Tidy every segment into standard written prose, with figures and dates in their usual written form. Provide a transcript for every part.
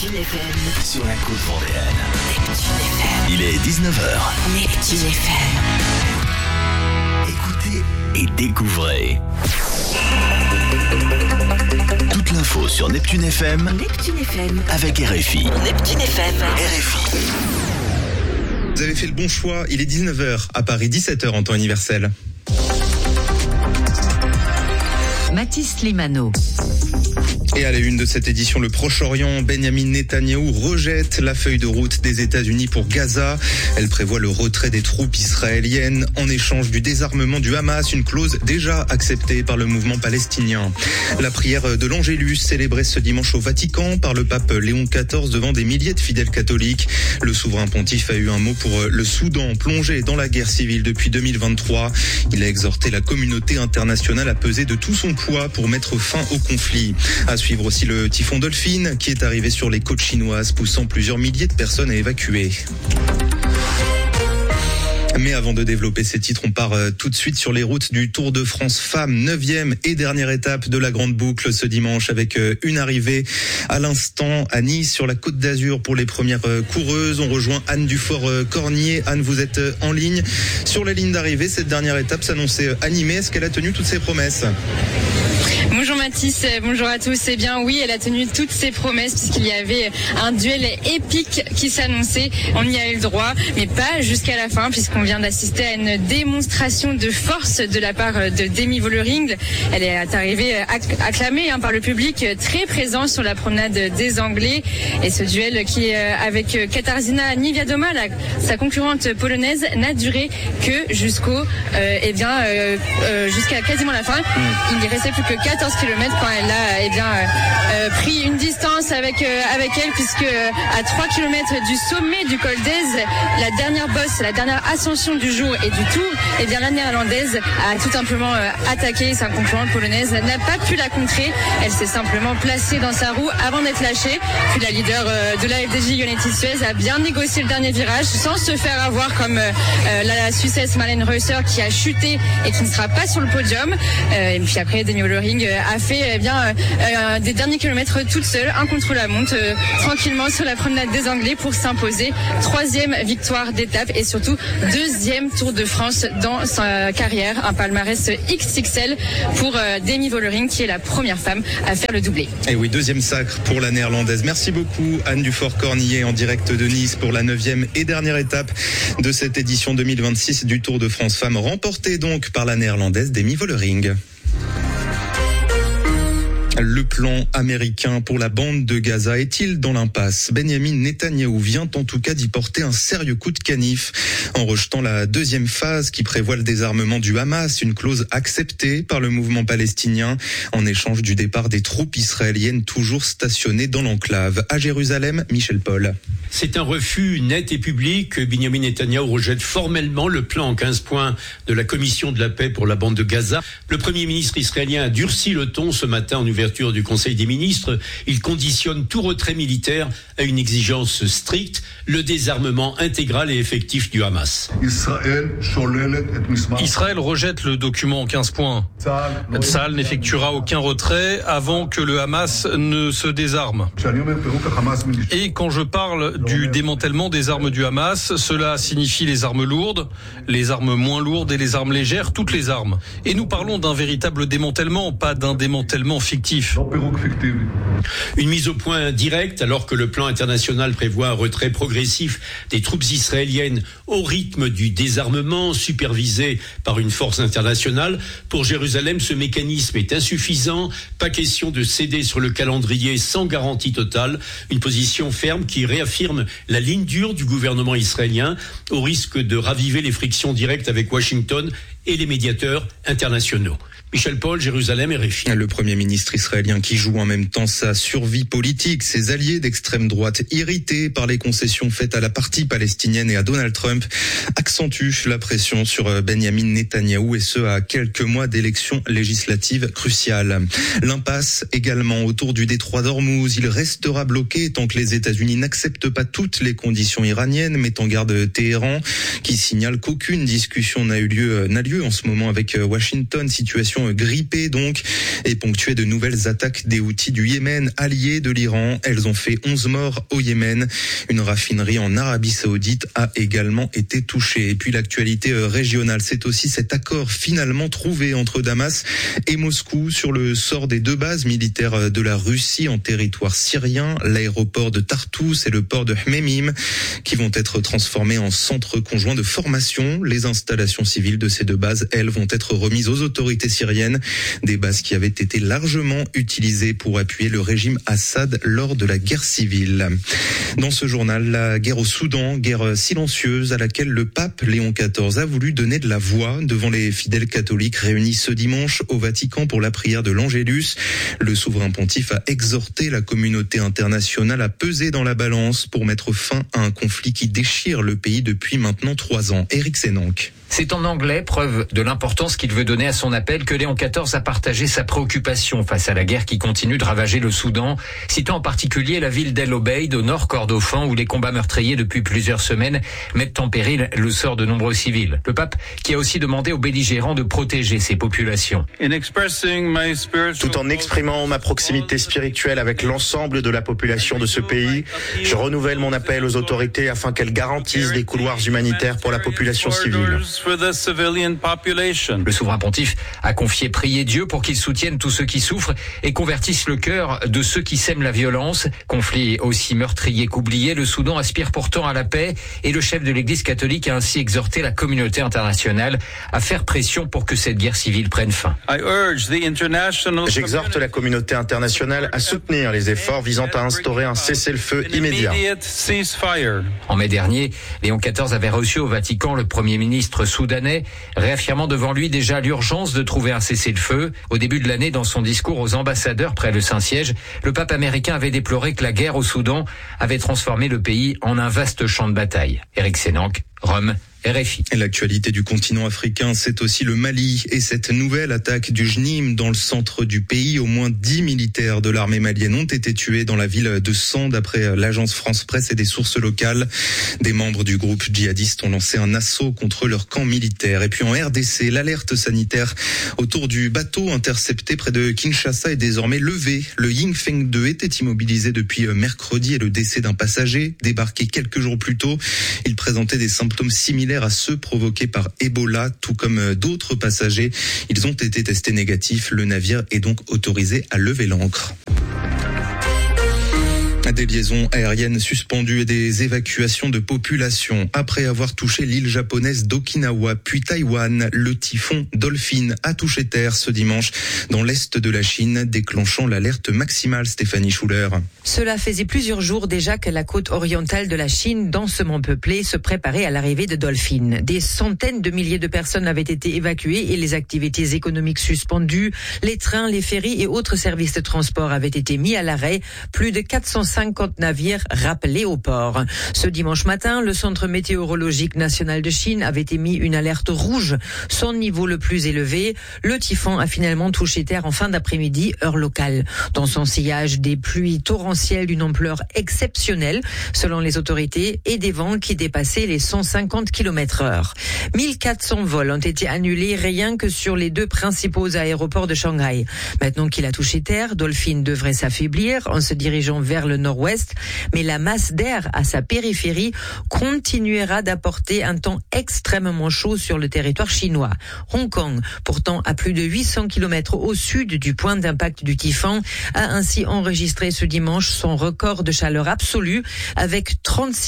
Neptune FM. Sur la côte vendéenne. Neptune FM. Il est 19h. Neptune FM. Écoutez et découvrez. Toute l'info sur Neptune FM. Neptune FM. Avec RFI. Neptune FM. RFI. Vous avez fait le bon choix, il est 19h à Paris, 17h en temps universel. Mathis Limano. Et à la une de cette édition, le Proche-Orient, Benyamin Netanyahou rejette la feuille de route des États-Unis pour Gaza. Elle prévoit le retrait des troupes israéliennes en échange du désarmement du Hamas, une clause déjà acceptée par le mouvement palestinien. La prière de l'Angélus célébrée ce dimanche au Vatican par le pape Léon XIV devant des milliers de fidèles catholiques. Le souverain pontife a eu un mot pour le Soudan, plongé dans la guerre civile depuis 2023. Il a exhorté la communauté internationale à peser de tout son poids pour mettre fin au conflit. À suivre aussi le typhon Dolphine qui est arrivé sur les côtes chinoises, poussant plusieurs milliers de personnes à évacuer. Mais avant de développer ces titres, on part tout de suite sur les routes du Tour de France Femmes, 9e et dernière étape de la Grande Boucle ce dimanche avec une arrivée à l'instant à Nice sur la Côte d'Azur pour les premières coureuses. On rejoint Anne Dufort-Cornier. Anne, vous êtes en ligne. Sur la ligne d'arrivée, cette dernière étape s'annonçait animée. Est-ce qu'elle a tenu toutes ses promesses ? Bonjour Mathis, bonjour à tous. Eh bien oui, elle a tenu toutes ses promesses puisqu'il y avait un duel épique qui s'annonçait. On y a eu le droit, mais pas jusqu'à la fin puisqu'on vient d'assister à une démonstration de force de la part de Demi Vollering. Elle est arrivée acclamée par le public, très présent sur la promenade des Anglais. Et ce duel qui avec Katarzyna Niewiadoma, sa concurrente polonaise, n'a duré que jusqu'à quasiment la fin. Il ne restait plus que 14 km quand elle a pris une distance avec elle puisque à 3 km du sommet du col d'Ez, la dernière bosse, la dernière ascension du jour et du tour, la néerlandaise a tout simplement attaqué sa concurrente polonaise, n'a pas pu la contrer. Elle s'est simplement placée dans sa roue avant d'être lâchée. Puis la leader de la FDJ United Suez a bien négocié le dernier virage sans se faire avoir comme la Suissesse Marlene Reusser qui a chuté et qui ne sera pas sur le podium. Et puis après, Demi Vollering a fait des derniers kilomètres toute seule, un contre-la-montre, tranquillement sur la promenade des Anglais pour s'imposer. 3e victoire d'étape et surtout 2e Tour de France dans sa carrière. Un palmarès XXL pour Demi Vollering qui est la première femme à faire le doublé. Et oui, 2e sacre pour la néerlandaise. Merci beaucoup Anne Dufort-Cornier en direct de Nice pour la 9e et dernière étape de cette édition 2026 du Tour de France Femmes, remportée donc par la néerlandaise Demi Vollering. Le plan américain pour la bande de Gaza est-il dans l'impasse ? Benyamin Netanyahou vient en tout cas d'y porter un sérieux coup de canif en rejetant la deuxième phase qui prévoit le désarmement du Hamas, une clause acceptée par le mouvement palestinien en échange du départ des troupes israéliennes toujours stationnées dans l'enclave. À Jérusalem, Michel Paul. C'est un refus net et public. Benyamin Netanyahou rejette formellement le plan en 15 points de la commission de la paix pour la bande de Gaza. Le premier ministre israélien a durci le ton ce matin en ouverture du Conseil des ministres. Il conditionne tout retrait militaire à une exigence stricte, le désarmement intégral et effectif du Hamas. Israël rejette le document en 15 points. Tsahal n'effectuera aucun retrait avant que le Hamas ne se désarme. Et quand je parle du démantèlement des armes du Hamas, cela signifie les armes lourdes, les armes moins lourdes et les armes légères, toutes les armes. Et nous parlons d'un véritable démantèlement, pas d'un démantèlement fictif. Une mise au point directe alors que le plan international prévoit un retrait progressif des troupes israéliennes au rythme du désarmement supervisé par une force internationale. Pour Jérusalem, ce mécanisme est insuffisant. Pas question de céder sur le calendrier sans garantie totale. Une position ferme qui réaffirme la ligne dure du gouvernement israélien au risque de raviver les frictions directes avec Washington et les médiateurs internationaux. Michel Paul, Jérusalem, RFI. Le Premier ministre israélien qui joue en même temps sa survie politique. Ses alliés d'extrême droite, irrités par les concessions faites à la partie palestinienne et à Donald Trump, accentuent la pression sur Benyamin Netanyahou et ce à quelques mois d'élections législatives cruciales. L'impasse également autour du détroit d'Ormuz. Il restera bloqué tant que les États-Unis n'acceptent pas toutes les conditions iraniennes, met en garde Téhéran, qui signale qu'aucune discussion n'a lieu en ce moment avec Washington. Situation situation grippée donc, et ponctuée de nouvelles attaques des Houthis du Yémen, alliés de l'Iran. Elles ont fait 11 morts au Yémen. Une raffinerie en Arabie Saoudite a également été touchée. Et puis l'actualité régionale, c'est aussi cet accord finalement trouvé entre Damas et Moscou sur le sort des 2 bases militaires de la Russie en territoire syrien, l'aéroport de Tartous et le port de Hmeimim, qui vont être transformés en centres conjoints de formation. Les installations civiles de ces 2 bases, elles, vont être remises aux autorités syriennes. Des bases qui avaient été largement utilisées pour appuyer le régime Assad lors de la guerre civile. Dans ce journal, la guerre au Soudan, guerre silencieuse à laquelle le pape Léon XIV a voulu donner de la voix devant les fidèles catholiques réunis ce dimanche au Vatican pour la prière de l'Angélus. Le souverain pontife a exhorté la communauté internationale à peser dans la balance pour mettre fin à un conflit qui déchire le pays depuis maintenant 3 ans. Éric Sénanque. C'est en anglais, preuve de l'importance qu'il veut donner à son appel, que Léon XIV a partagé sa préoccupation face à la guerre qui continue de ravager le Soudan, citant en particulier la ville d'El Obeid au nord Kordofan où les combats meurtriers depuis plusieurs semaines mettent en péril le sort de nombreux civils. Le pape qui a aussi demandé aux belligérants de protéger ces populations. Tout en exprimant ma proximité spirituelle avec l'ensemble de la population de ce pays, je renouvelle mon appel aux autorités afin qu'elles garantissent des couloirs humanitaires pour la population civile. Le souverain pontife a confié prier Dieu pour qu'il soutienne tous ceux qui souffrent et convertisse le cœur de ceux qui sèment la violence. Conflit aussi meurtrier qu'oublié, le Soudan aspire pourtant à la paix et le chef de l'Église catholique a ainsi exhorté la communauté internationale à faire pression pour que cette guerre civile prenne fin. J'exhorte la communauté internationale à soutenir les efforts visant à instaurer un cessez-le-feu immédiat. En mai dernier, Léon XIV avait reçu au Vatican le Premier ministre soudanais, réaffirmant devant lui déjà l'urgence de trouver un cessez-le-feu. Au début de l'année, dans son discours aux ambassadeurs près le Saint-Siège, le pape américain avait déploré que la guerre au Soudan avait transformé le pays en un vaste champ de bataille. Éric Sénanque, Rome, RFI. Et l'actualité du continent africain, c'est aussi le Mali et cette nouvelle attaque du JNIM dans le centre du pays. Au moins 10 militaires de l'armée malienne ont été tués dans la ville de San, d'après l'agence France Presse et des sources locales. Des membres du groupe djihadiste ont lancé un assaut contre leur camp militaire. Et puis en RDC, l'alerte sanitaire autour du bateau intercepté près de Kinshasa est désormais levée. Le Yingfeng 2 était immobilisé depuis mercredi et le décès d'un passager débarqué quelques jours plus tôt. Il présentait des symptômes similaires à ceux provoqués par Ebola, tout comme d'autres passagers. Ils ont été testés négatifs. Le navire est donc autorisé à lever l'ancre. Des liaisons aériennes suspendues et des évacuations de population. Après avoir touché l'île japonaise d'Okinawa, puis Taïwan, le typhon Dolphin a touché terre ce dimanche dans l'est de la Chine, déclenchant l'alerte maximale. Stéphanie Schuller. Cela faisait plusieurs jours déjà que la côte orientale de la Chine, densément peuplée, se préparait à l'arrivée de Dolphin. Des centaines de milliers de personnes avaient été évacuées et les activités économiques suspendues. Les trains, les ferries et autres services de transport avaient été mis à l'arrêt. Plus de 450 navires rappelés au port. Ce dimanche matin, le Centre météorologique national de Chine avait émis une alerte rouge, son niveau le plus élevé. Le typhon a finalement touché terre en fin d'après-midi, heure locale. Dans son sillage, des pluies torrentielles d'une ampleur exceptionnelle, selon les autorités, et des vents qui dépassaient les 150 km/h. 1400 vols ont été annulés rien que sur les 2 principaux aéroports de Shanghai. Maintenant qu'il a touché terre, Dolphin devrait s'affaiblir en se dirigeant vers le nord-ouest, mais la masse d'air à sa périphérie continuera d'apporter un temps extrêmement chaud sur le territoire chinois. Hong Kong, pourtant à plus de 800 km au sud du point d'impact du typhon, a ainsi enregistré ce dimanche son record de chaleur absolue avec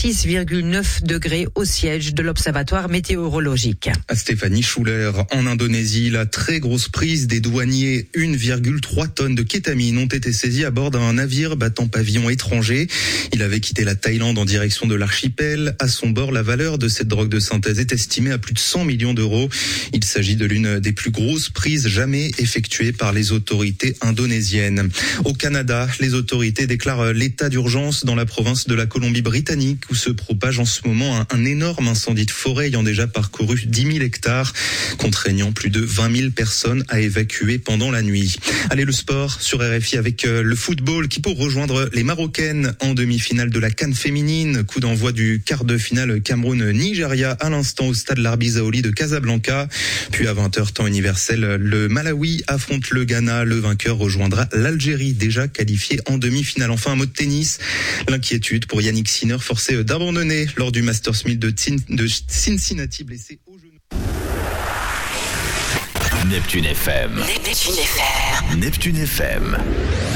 36,9 degrés au siège de l'Observatoire météorologique. À Stéphanie Schuller, en Indonésie, la très grosse prise des douaniers, 1,3 tonnes de kétamine ont été saisies à bord d'un navire battant pavillon étranger. Il avait quitté la Thaïlande en direction de l'archipel. À son bord, la valeur de cette drogue de synthèse est estimée à plus de 100 millions d'euros. Il s'agit de l'une des plus grosses prises jamais effectuées par les autorités indonésiennes. Au Canada, les autorités déclarent l'état d'urgence dans la province de la Colombie-Britannique où se propage en ce moment un énorme incendie de forêt ayant déjà parcouru 10 000 hectares, contraignant plus de 20 000 personnes à évacuer pendant la nuit. Allez, le sport sur RFI avec le football qui, pour rejoindre les Marocains, marocaine en demi-finale de la CAN féminine. Coup d'envoi du quart de finale Cameroun-Nigeria à l'instant au stade Larbi Zaoli de Casablanca. Puis à 20h temps universel, le Malawi affronte le Ghana. Le vainqueur rejoindra l'Algérie, déjà qualifiée en demi-finale. Enfin, un mot de tennis. L'inquiétude pour Yannick Sinner, forcé d'abandonner lors du Masters 1000 de Cincinnati, blessé au genou. Neptune FM. Neptune FM. Neptune FM.